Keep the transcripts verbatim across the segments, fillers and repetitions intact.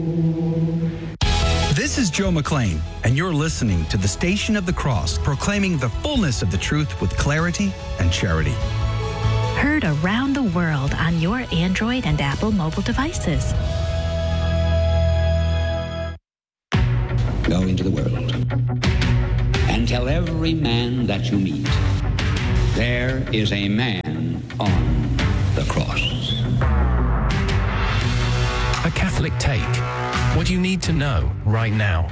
This is Joe McClain, and you're listening to the Station of the Cross, proclaiming the fullness of the truth with clarity and charity. Heard around the world on your Android and Apple mobile devices. Go into the world and tell every man that you meet, there is a man on the cross. A Catholic Take. What you need to know right now.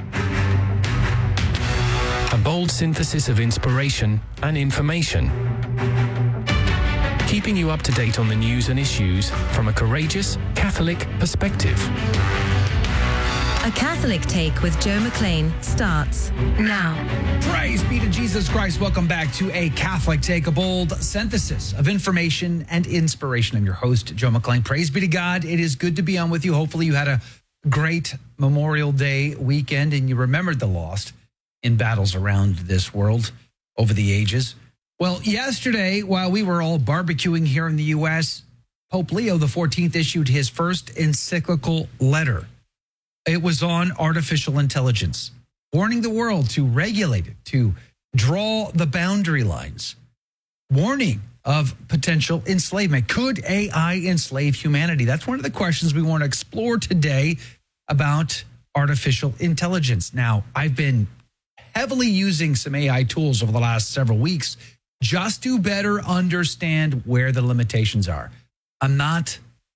A bold synthesis of inspiration and information. Keeping you up to date on the news and issues from a courageous Catholic perspective. A Catholic Take with Joe McClain starts now. Praise be to Jesus Christ. Welcome back to A Catholic Take, a bold synthesis of information and inspiration. I'm your host, Joe McClain. Praise be to God. It is good to be on with you. Hopefully you had a great Memorial Day weekend and you remembered the lost in battles around this world over the ages. Well, yesterday, while we were all barbecuing here in the U S, Pope Leo the fourteenth issued his first encyclical letter. It was on artificial intelligence, warning the world to regulate it, to draw the boundary lines, warning of potential enslavement. Could A I enslave humanity? That's one of the questions we want to explore today about artificial intelligence. Now, I've been heavily using some A I tools over the last several weeks just to better understand where the limitations are. I'm not,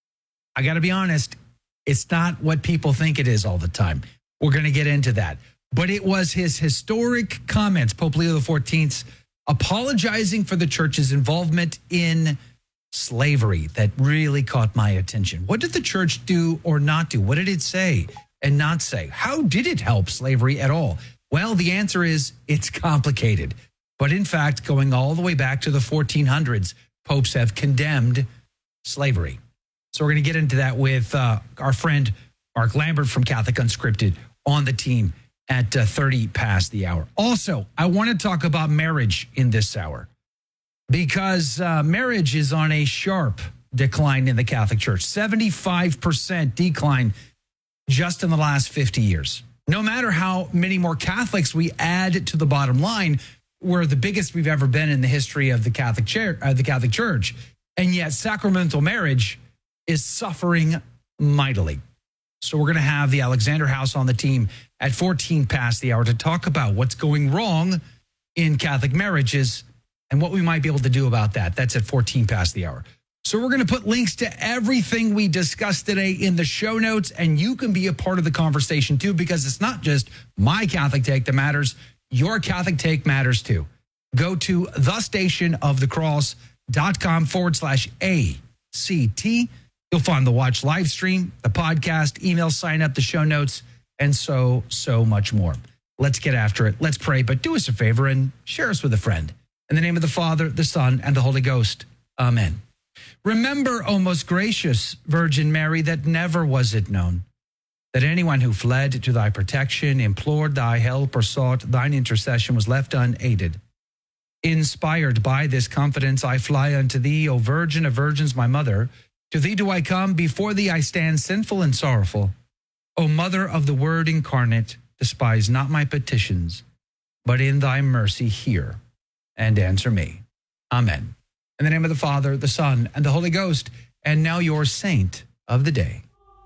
I got to be honest, it's not what people think it is all the time. We're going to get into that. But it was his historic comments, Pope Leo the fourteenth, apologizing for the church's involvement in slavery that really caught my attention. What did the church do or not do? What did it say and not say? How did it help slavery at all? Well, the answer is it's complicated. But in fact, going all the way back to the fourteen hundreds, popes have condemned slavery. So we're going to get into that with uh, our friend Mark Lambert from Catholic Unscripted on the team at uh, thirty past the hour. Also, I want to talk about marriage in this hour because uh, marriage is on a sharp decline in the Catholic Church. seventy-five percent decline just in the last fifty years. No matter how many more Catholics we add to the bottom line, we're the biggest we've ever been in the history of the Catholic Church, uh, the Catholic Church. And yet sacramental marriage is suffering mightily. So we're going to have the Alexander House on the team at fourteen past the hour to talk about what's going wrong in Catholic marriages and what we might be able to do about that. That's at fourteen past the hour. So we're going to put links to everything we discussed today in the show notes, and you can be a part of the conversation too, because it's not just my Catholic Take that matters. Your Catholic Take matters too. Go to thestationofthecross.com forward slash ACT. You'll find the watch live stream, the podcast, email sign up, the show notes, and so, so much more. Let's get after it. Let's pray, but do us a favor and share us with a friend. In the name of the Father, the Son, and the Holy Ghost. Amen. Remember, O most gracious Virgin Mary, that never was it known that anyone who fled to thy protection, implored thy help, or sought thine intercession was left unaided. Inspired by this confidence, I fly unto thee, O Virgin of Virgins, my mother. To thee do I come, before thee I stand sinful and sorrowful. O Mother of the Word incarnate, despise not my petitions, but in thy mercy hear and answer me. Amen. In the name of the Father, the Son, and the Holy Ghost, and now your saint of the day.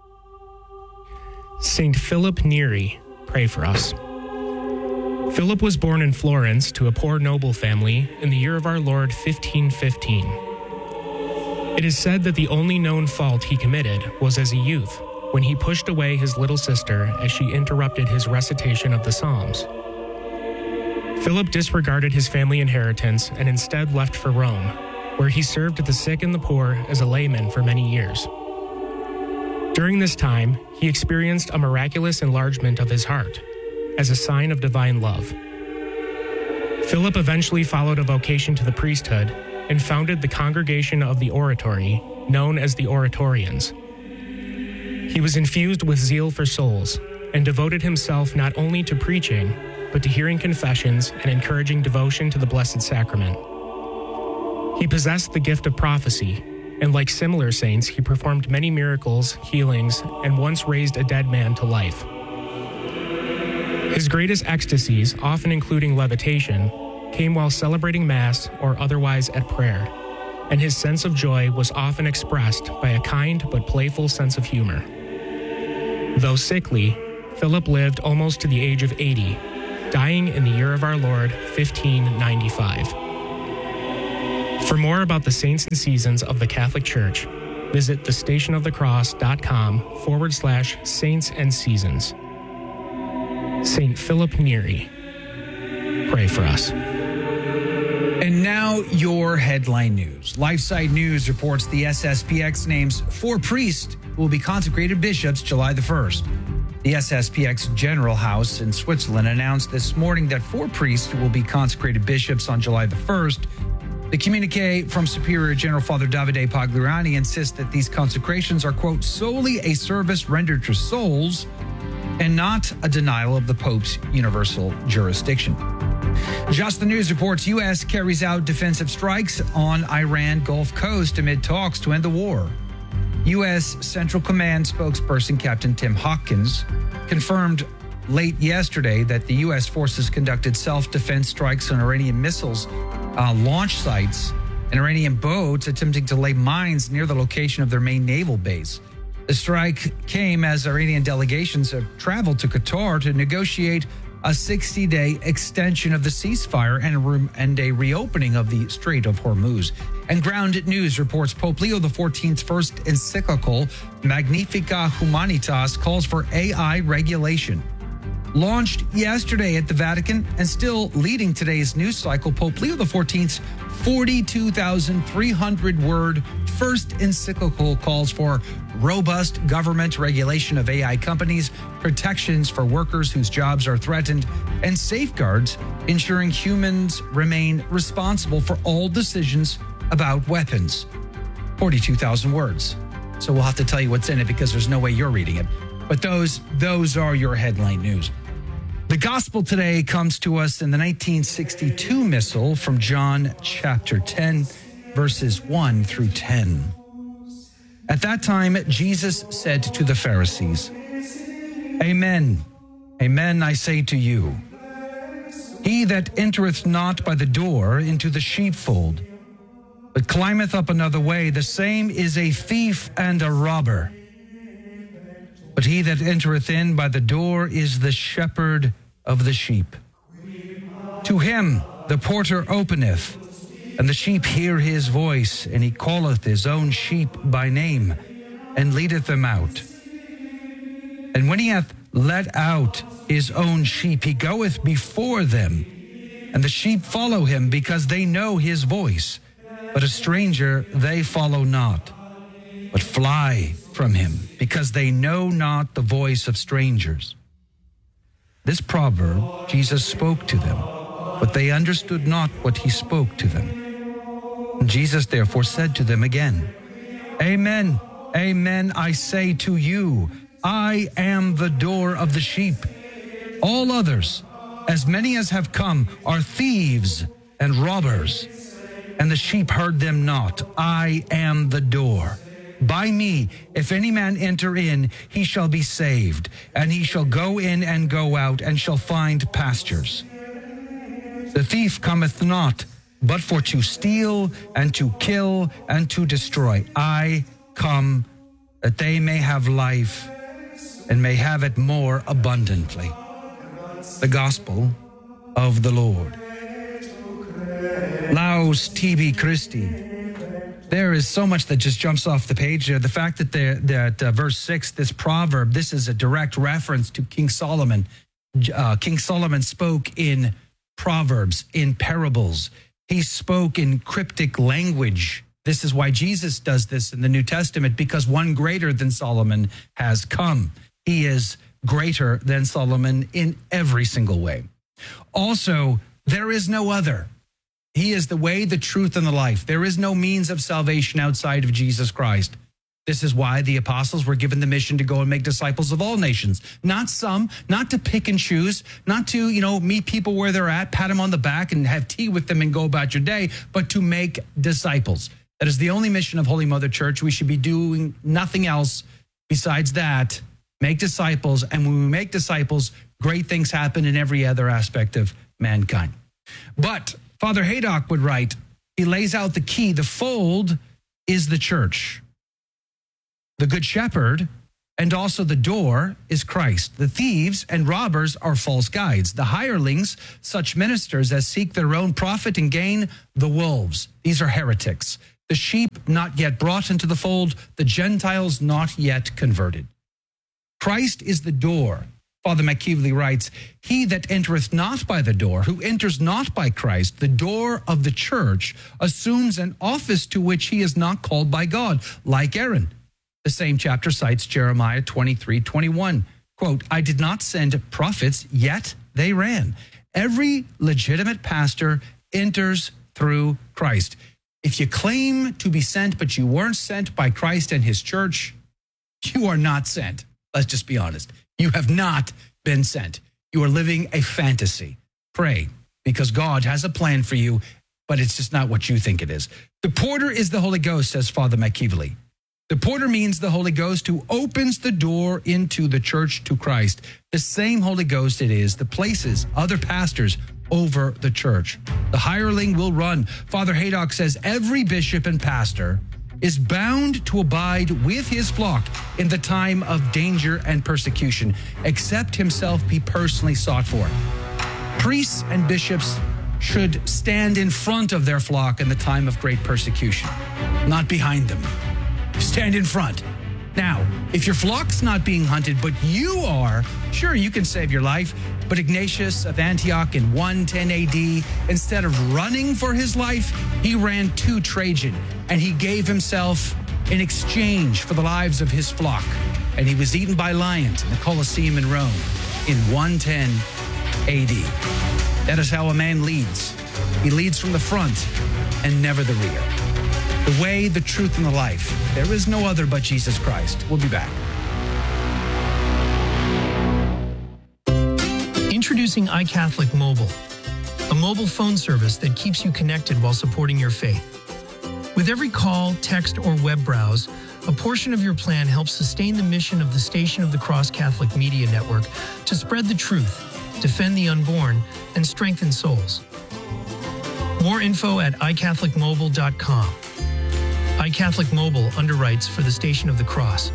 Saint Philip Neri, pray for us. Philip was born in Florence to a poor noble family in the year of our Lord fifteen fifteen. It is said that the only known fault he committed was as a youth, when he pushed away his little sister as she interrupted his recitation of the Psalms. Philip disregarded his family inheritance and instead left for Rome, where he served the sick and the poor as a layman for many years. During this time, he experienced a miraculous enlargement of his heart, as a sign of divine love. Philip eventually followed a vocation to the priesthood and founded the Congregation of the Oratory, known as the Oratorians. He was infused with zeal for souls and devoted himself not only to preaching, but to hearing confessions and encouraging devotion to the Blessed Sacrament. He possessed the gift of prophecy And like similar saints, he performed many miracles, healings, and once raised a dead man to life. His greatest ecstasies, often including levitation, came while celebrating Mass or otherwise at prayer, and his sense of joy was often expressed by a kind but playful sense of humor. Though sickly, Philip lived almost to the age of eighty, dying in the year of our Lord, fifteen ninety-five. For more about the saints and seasons of the Catholic Church, visit thestationofthecross.com forward slash saints and seasons. Saint Philip Neri, pray for us. And now your headline news. LifeSite News reports the S S P X names four priests who will be consecrated bishops July the first. The S S P X General House in Switzerland announced this morning that four priests will be consecrated bishops on July the first. The communique from Superior General Father Davide Pagliarani insists that these consecrations are, quote, solely a service rendered to souls and not a denial of the Pope's universal jurisdiction. Just the News reports U S carries out defensive strikes on Iran Gulf Coast amid talks to end the war. U S Central Command spokesperson Captain Tim Hawkins confirmed late yesterday that the U S forces conducted self-defense strikes on Iranian missiles, uh, launch sites, and Iranian boats attempting to lay mines near the location of their main naval base. The strike came as Iranian delegations have traveled to Qatar to negotiate a sixty-day extension of the ceasefire and a, re- and a reopening of the Strait of Hormuz. And Ground News reports Pope Leo the fourteenth's first encyclical, Magnificat Humanitas, calls for A I regulation. Launched yesterday at the Vatican and still leading today's news cycle, Pope Leo the fourteenth's forty-two thousand three hundred word first encyclical calls for robust government regulation of A I companies, protections for workers whose jobs are threatened, and safeguards ensuring humans remain responsible for all decisions about weapons. forty-two thousand words. So we'll have to tell you what's in it because there's no way you're reading it. But those, those are your headline news. The gospel today comes to us in the nineteen sixty-two missal from John chapter ten, verses one through ten. At that time, Jesus said to the Pharisees, Amen, amen, I say to you, he that entereth not by the door into the sheepfold, but climbeth up another way, the same is a thief and a robber. But he that entereth in by the door is the shepherd of the sheep. To him the porter openeth, and the sheep hear his voice, and he calleth his own sheep by name, and leadeth them out. And when he hath led out his own sheep, he goeth before them, and the sheep follow him, because they know his voice. But a stranger they follow not, but fly from him, because they know not the voice of strangers. This proverb Jesus spoke to them, but they understood not what he spoke to them. And Jesus therefore said to them again, Amen, amen, I say to you, I am the door of the sheep. All others, as many as have come, are thieves and robbers, and the sheep heard them not. I am the door. By me, if any man enter in, he shall be saved, and he shall go in and go out, and shall find pastures. The thief cometh not, but for to steal, and to kill, and to destroy. I come that they may have life, and may have it more abundantly. The Gospel of the Lord. Laus tibi Christi. There is so much that just jumps off the page there. The fact that the, that uh, verse six, this proverb, this is a direct reference to King Solomon. Uh, King Solomon spoke in proverbs, in parables. He spoke in cryptic language. This is why Jesus does this in the New Testament, because one greater than Solomon has come. He is greater than Solomon in every single way. Also, there is no other. He is the way, the truth, and the life. There is no means of salvation outside of Jesus Christ. This is why the apostles were given the mission to go and make disciples of all nations. Not some, not to pick and choose, not to, you know, meet people where they're at, pat them on the back and have tea with them and go about your day, but to make disciples. That is the only mission of Holy Mother Church. We should be doing nothing else besides that. Make disciples. And when we make disciples, great things happen in every other aspect of mankind. But Father Haydock would write, he lays out the key. The fold is the church. The good shepherd and also the door is Christ. The thieves and robbers are false guides. The hirelings, such ministers as seek their own profit and gain, the wolves. These are heretics. The sheep not yet brought into the fold, the Gentiles not yet converted. Christ is the door. Father McKeevely writes, he that entereth not by the door, who enters not by Christ, the door of the church, assumes an office to which he is not called by God, like Aaron. The same chapter cites Jeremiah twenty-three twenty-one. Quote, I did not send prophets, yet they ran. Every legitimate pastor enters through Christ. If you claim to be sent, but you weren't sent by Christ and his church, you are not sent. Let's just be honest. You have not been sent. You are living a fantasy. Pray, because God has a plan for you, but it's just not what you think it is. The porter is the Holy Ghost, says Father McKeevely. The porter means the Holy Ghost who opens the door into the church to Christ. The same Holy Ghost it is that places other pastors over the church. The hireling will run. Father Haydock says every bishop and pastor is bound to abide with his flock in the time of danger and persecution, except himself be personally sought for. Priests and bishops should stand in front of their flock in the time of great persecution, not behind them. Stand in front. Now, if your flock's not being hunted, but you are, sure, you can save your life. But Ignatius of Antioch in one ten A D, instead of running for his life, he ran to Trajan, and he gave himself in exchange for the lives of his flock. And he was eaten by lions in the Colosseum in Rome in one ten A D. That is how a man leads. He leads from the front and never the rear. The way, the truth, and the life. There is no other but Jesus Christ. We'll be back. Introducing iCatholic Mobile, a mobile phone service that keeps you connected while supporting your faith. With every call, text, or web browse, a portion of your plan helps sustain the mission of the Station of the Cross Catholic Media Network to spread the truth, defend the unborn, and strengthen souls. More info at i catholic mobile dot com. iCatholic Mobile underwrites for the Station of the Cross.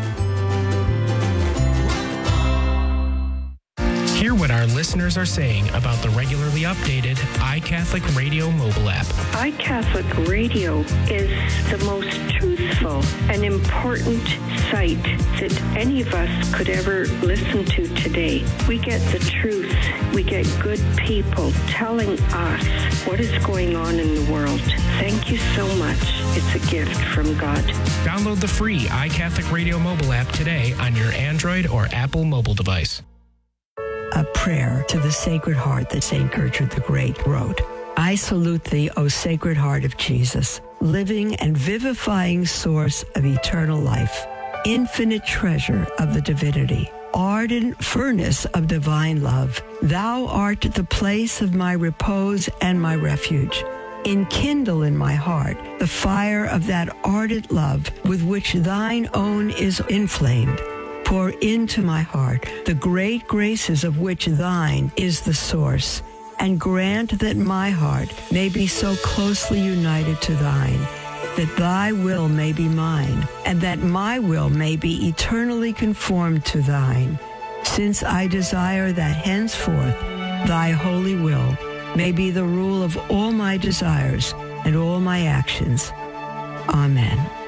Hear what our listeners are saying about the regularly updated iCatholic Radio mobile app. iCatholic Radio is the most truthful and important site that any of us could ever listen to today. We get the truth. We get good people telling us what is going on in the world. Thank you so much. It's a gift from God. Download the free iCatholic Radio mobile app today on your Android or Apple mobile device. A prayer to the Sacred Heart that Saint Gertrude the Great wrote. I salute thee, O Sacred Heart of Jesus, living and vivifying source of eternal life, infinite treasure of the divinity, ardent furnace of divine love. Thou art the place of my repose and my refuge. Enkindle in my heart the fire of that ardent love with which thine own is inflamed. Pour into my heart the great graces of which thine is the source, and grant that my heart may be so closely united to thine, that thy will may be mine, and that my will may be eternally conformed to thine, since I desire that henceforth thy holy will may be the rule of all my desires and all my actions. Amen.